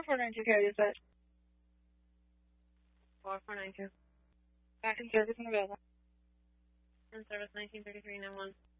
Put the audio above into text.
4492 carry dispatch. 4492. Back in service and available. In service 193391.